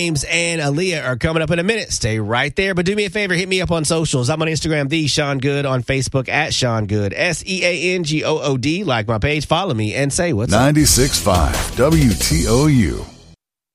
James and Aaliyah are coming up in a minute. Stay right there. But do me a favor, hit me up on socials. I'm on Instagram, the Sean Good, on Facebook at Sean Good, SeanGood. Like my page, follow me and say what's up. 96.5 WTOU.